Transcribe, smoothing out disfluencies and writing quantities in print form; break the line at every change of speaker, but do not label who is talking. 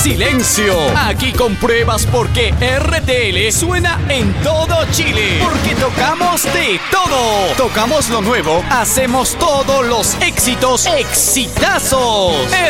¡Silencio! Aquí compruebas por qué RTL suena en todo Chile. Porque tocamos de todo. Tocamos lo nuevo, hacemos todos los éxitos, exitazos.